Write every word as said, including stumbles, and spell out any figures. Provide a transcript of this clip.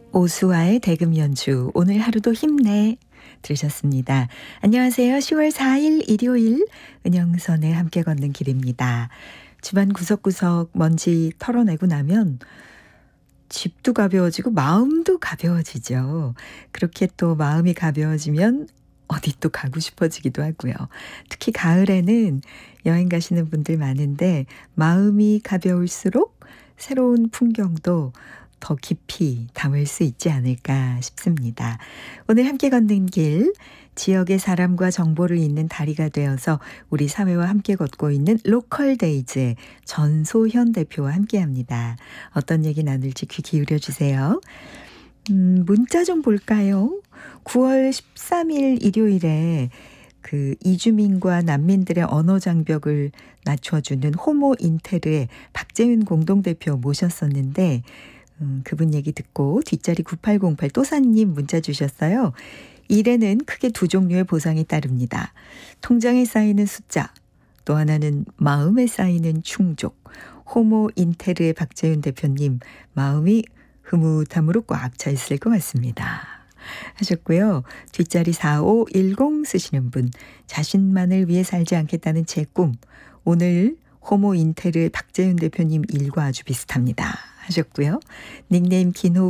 오수아의 대금 연주 오늘 하루도 힘내 들으셨습니다. 안녕하세요. 시월 사일 일요일 은영선의 함께 걷는 길입니다. 집안 구석구석 먼지 털어내고 나면 집도 가벼워지고 마음도 가벼워지죠. 그렇게 또 마음이 가벼워지면 어디 또 가고 싶어지기도 하고요. 특히 가을에는 여행 가시는 분들 많은데 마음이 가벼울수록 새로운 풍경도 더 깊이 담을 수 있지 않을까 싶습니다. 오늘 함께 걷는 길, 지역의 사람과 정보를 잇는 다리가 되어서 우리 사회와 함께 걷고 있는 로컬데이즈의 전소현 대표와 함께합니다. 어떤 얘기 나눌지 귀 기울여 주세요. 음, 문자 좀 볼까요? 구월 십삼일 일요일에 그 이주민과 난민들의 언어 장벽을 낮춰주는 호모 인테르의 박재윤 공동대표 모셨었는데 음, 그분 얘기 듣고 뒷자리 구팔공팔 또사님 문자 주셨어요. 일에는 크게 두 종류의 보상이 따릅니다. 통장에 쌓이는 숫자, 또 하나는 마음에 쌓이는 충족. 호모 인테르의 박재윤 대표님 마음이 흐뭇함으로 꽉 차 있을 것 같습니다. 하셨고요. 뒷자리 사오일공 쓰시는 분, 자신만을 위해 살지 않겠다는 제 꿈. 오늘 호모 인테르 박재윤 대표님 일과 아주 비슷합니다. 하셨고요. 닉네임 긴호